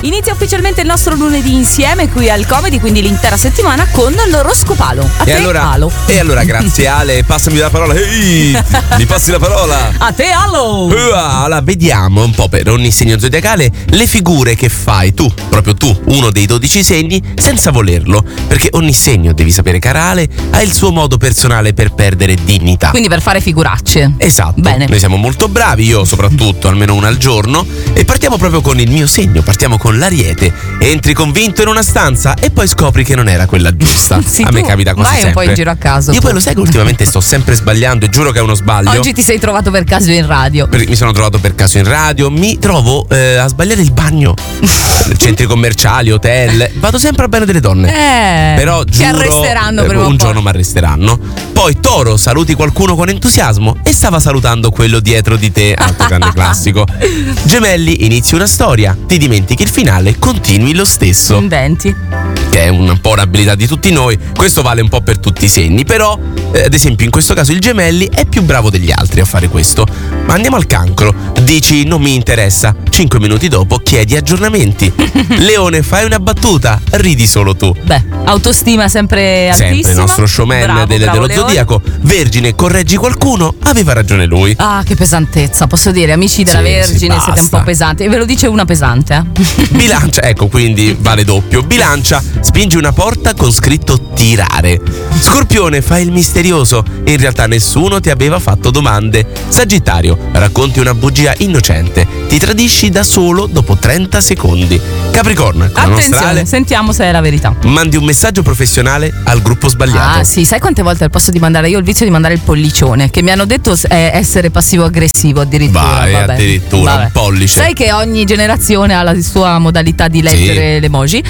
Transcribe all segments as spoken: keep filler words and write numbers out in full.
Inizia ufficialmente il nostro lunedì insieme qui al Comedy, quindi l'intera settimana con l'oroscopalo. A e te, allora, Alo. E allora, grazie Ale, passami la parola. Ehi, mi passi la parola. A te, Alo. Uh, allora, vediamo un po' per ogni segno zodiacale le figure che fai tu, proprio tu, uno dei dodici segni, senza volerlo. Perché ogni segno, devi sapere, cara Ale, ha il suo modo personale per perdere dignità. Quindi per fare figuracce. Esatto. Bene. Noi siamo molto bravi, io soprattutto, almeno una al giorno. E partiamo proprio con il mio segno, partiamo con l'Ariete. Entri convinto in una stanza e poi scopri che non era quella giusta. Sì, a me tu capita quasi vai sempre. un po' in giro a caso. Io tu. poi lo sai che ultimamente sto sempre sbagliando e giuro che è uno sbaglio. Oggi ti sei trovato per caso in radio. Per- mi sono trovato per caso in radio, mi trovo eh, a sbagliare il bagno. Centri commerciali, hotel, vado sempre al bagno delle donne. Eh, Però ti giuro, arresteranno eh, prima o un poi. giorno mi arresteranno. Poi Toro, saluti qualcuno con entusiasmo e stava salutando quello dietro di te, altro grande classico. Gemelli, inizi una storia, ti dimentichi il finale, continui lo stesso. Inventi. Che è un po' un'abilità di tutti noi. Questo vale un po' per tutti i segni. Però, eh, ad esempio, in questo caso il Gemelli è più bravo degli altri a fare questo. Ma andiamo al Cancro. Dici non mi interessa. Cinque minuti dopo chiedi aggiornamenti. Leone, fai una battuta, ridi solo tu. Beh, autostima sempre altissima. Sempre il nostro showman Bravo, del- bravo, dello Leone. Zodiaco. Vergine, correggi qualcuno, aveva ragione lui. Ah, che pesantezza, posso dire, amici della Sì, Vergine, sì, siete un basta. po' pesanti. E ve lo dice una pesante, eh? Bilancia, ecco, quindi vale doppio. Bilancia, spingi una porta con scritto tirare. Scorpione, fai il misterioso e in realtà nessuno ti aveva fatto domande. Sagittario, racconti una bugia innocente, ti tradisci da solo dopo trenta secondi. Capricorno, con la nostra Attenzione, Ale, sentiamo se è la verità. mandi un messaggio professionale al gruppo sbagliato. Ah sì, sai quante volte al posto di mandare, io ho il vizio di mandare il pollicione, che mi hanno detto è essere passivo-aggressivo addirittura. Vai, vabbè. addirittura, Vabbè. un pollice. Sai che ogni generazione ha la sua modalità di leggere Sì. l'emoji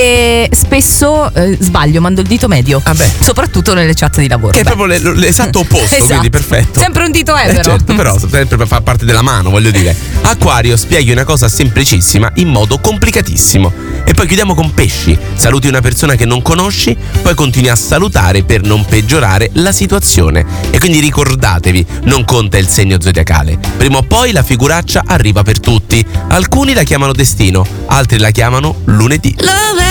e spesso eh, sbaglio, mando il dito medio. Vabbè. Soprattutto nelle chat di lavoro. Che è Beh. proprio le- l'esatto opposto, Esatto. quindi perfetto. Sempre un dito è, Eh, però. certo, però sempre per far parte della mano, voglio dire. Acquario, spieghi una cosa semplicissima in modo complicatissimo. E poi chiudiamo con Pesci. Saluti una persona che non conosci, poi continui a salutare per non peggiorare la situazione. E quindi ricordatevi, non conta il segno zodiacale. Prima o poi la figuraccia arriva per tutti. Alcuni la chiamano destino, altri la chiamano lunedì.